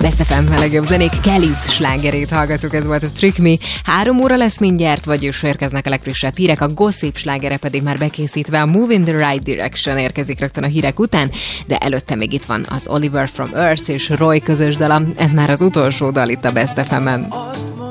Best FM legjobb zenék, Kelly's slágerét hallgatuk, ez volt a Trick Me. 3 óra lesz mindjárt, vagyis érkeznek a legfrissebb hírek, a Gossip slágere pedig már bekészítve, a Move in the Right Direction érkezik rögtön a hírek után, de előtte még itt van az Oliver from Earth és Roy közös dala, ez már az utolsó dal itt a Best FM-en.